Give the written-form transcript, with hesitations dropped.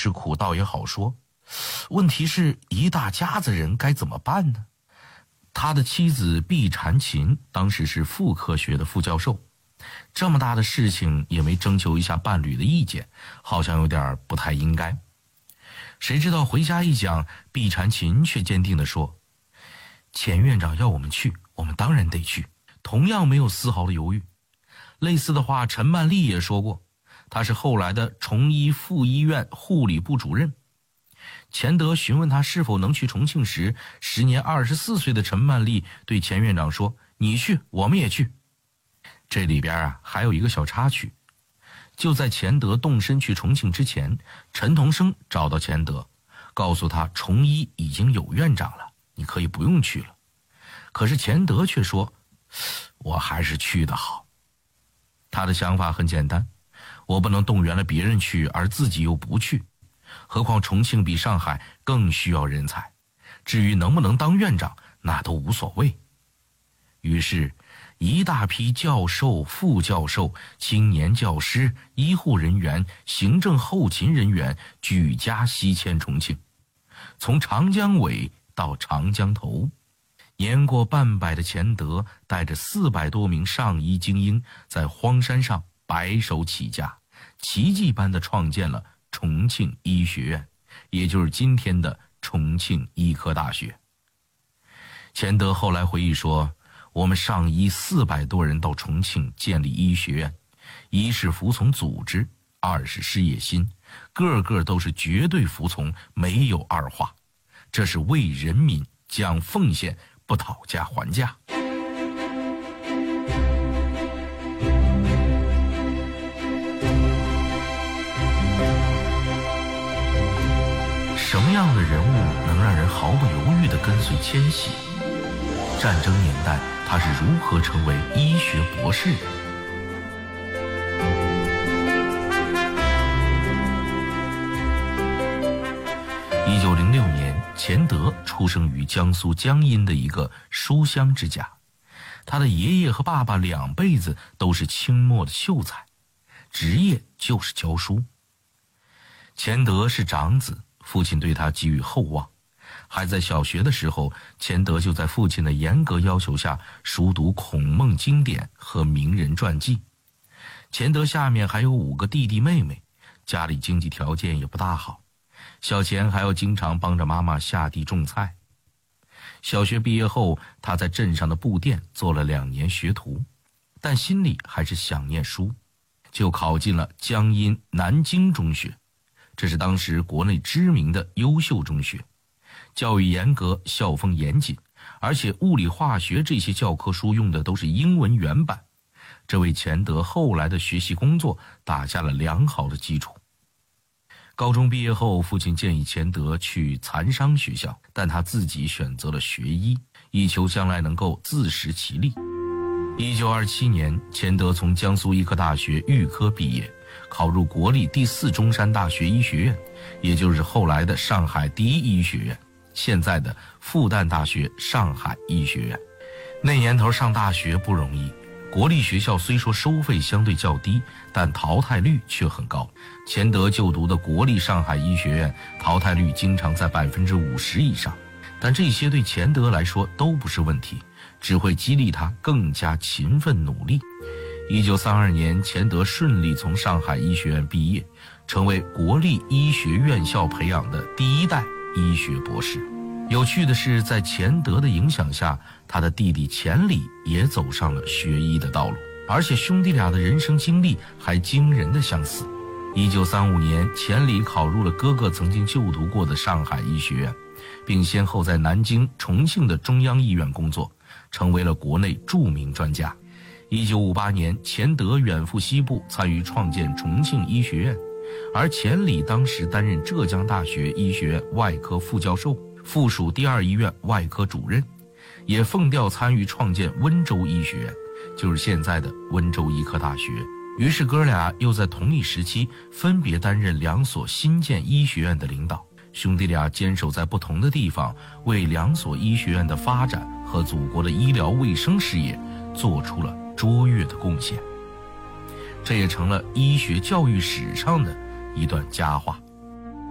吃苦倒也好说，问题是一大家子人该怎么办呢？他的妻子毕婵琴当时是妇科学的副教授，这么大的事情也没征求一下伴侣的意见，好像有点不太应该。谁知道回家一讲，毕婵琴却坚定地说，钱院长要我们去，我们当然得去，同样没有丝毫的犹豫。类似的话陈曼丽也说过，她是后来的崇医附医院护理部主任。钱德询问他是否能去重庆时，时年24岁的陈曼丽对钱院长说，你去我们也去。这里边还有一个小插曲，就在钱德动身去重庆之前，陈同生找到钱德，告诉他崇医已经有院长了，你可以不用去了。可是钱德却说，我还是去的好。他的想法很简单，我不能动员了别人去而自己又不去，何况重庆比上海更需要人才，至于能不能当院长那都无所谓。于是一大批教授、副教授、青年教师、医护人员、行政后勤人员举家西迁重庆，从长江尾到长江头。年过半百的钱德带着400多名上医精英，在荒山上白手起家，奇迹般地创建了重庆医学院，也就是今天的重庆医科大学。钱德后来回忆说，我们上医400多人到重庆建立医学院，一是服从组织，二是事业心，个个都是绝对服从，没有二话。这是为人民讲奉献，不讨价还价。什么样的人物能让人毫不犹豫地跟随迁徙？战争年代他是如何成为医学博士的？1906年，钱德出生于江苏江阴的一个书香之家，他的爷爷和爸爸2辈子都是清末的秀才，职业就是教书。钱德是长子，父亲对他寄予厚望，还在小学的时候，钱德就在父亲的严格要求下熟读孔孟经典和名人传记。钱德下面还有5个弟弟妹妹，家里经济条件也不大好，小钱还要经常帮着妈妈下地种菜。小学毕业后，他在镇上的布店做了2年学徒，但心里还是想念书，就考进了江阴南京中学，这是当时国内知名的优秀中学，教育严格，校风严谨，而且物理化学这些教科书用的都是英文原版，这为钱德后来的学习工作打下了良好的基础。高中毕业后，父亲建议钱德去蚕商学校，但他自己选择了学医，以求将来能够自食其力。1927年，钱德从江苏医科大学预科毕业，考入国立第4中山大学医学院，也就是后来的上海第一医学院，现在的复旦大学上海医学院。那年头上大学不容易，国立学校虽说收费相对较低，但淘汰率却很高。钱德就读的国立上海医学院淘汰率经常在50%以上，但这些对钱德来说都不是问题，只会激励他更加勤奋努力。1932年，钱德顺利从上海医学院毕业，成为国立医学院校培养的第1代医学博士。有趣的是，在钱德的影响下，他的弟弟钱理也走上了学医的道路，而且兄弟俩的人生经历还惊人的相似。1935年，钱理考入了哥哥曾经就读过的上海医学院，并先后在南京、重庆的中央医院工作，成为了国内著名专家。1958年，钱德远赴西部参与创建重庆医学院，而钱理当时担任浙江大学医学院外科副教授，附属第2医院外科主任，也奉调参与创建温州医学院，就是现在的温州医科大学。于是哥俩又在同一时期分别担任2所新建医学院的领导，兄弟俩坚守在不同的地方，为2所医学院的发展和祖国的医疗卫生事业做出了卓越的贡献，这也成了医学教育史上的一段佳话。